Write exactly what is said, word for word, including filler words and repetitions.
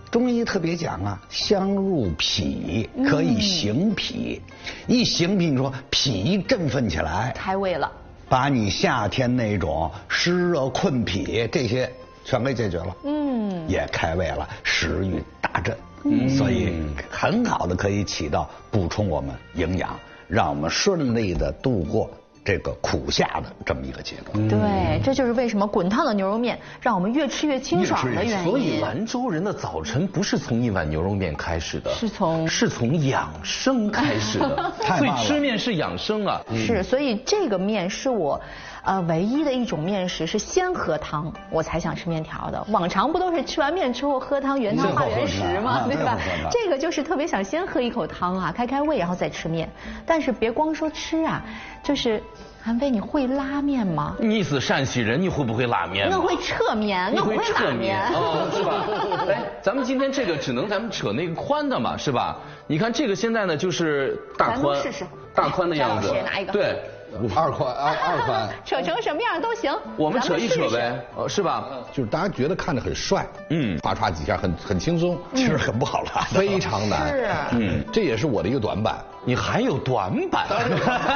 中医特别讲啊，香入脾，可以行脾。嗯、一行脾，你说脾振奋起来， 开胃了， 把你夏天那种湿热困脾这些全给解决了。嗯，也开胃了，食欲大振。嗯，所以很好的可以起到补充我们营养，让我们顺利的度过这个苦夏的这么一个阶段。 对，这就是为什么滚烫的牛肉面让我们越吃越清爽的原因。 所以兰州人的早晨不是从一碗牛肉面开始的， 是从是从养生开始的。所以吃面是养生啊。 是，所以这个面是我。呃，唯一的一种面食是先喝汤，我才想吃面条的。往常不都是吃完面之后喝汤，原汤化原食吗？对吧？这个就是特别想先喝一口汤啊，开开胃，然后再吃面。但是别光说吃啊，就是韩飞，你会拉面吗？ 你是陕西人，你会不会拉面？ 我会扯面，我会拉面， 哦，是吧？哎，咱们今天这个只能咱们扯那个宽的嘛，是吧？你看这个现在呢就是大宽， 试试大宽的样子， 拿一个， 对。 二宽二二宽， 扯成什么样都行， 我们扯一扯呗，呃，是吧？ 就是大家觉得看着很帅，嗯，唰唰几下很很轻松， 其实很不好拉， 非常难， 是， 嗯，这也是我的一个短板。 你还有短板？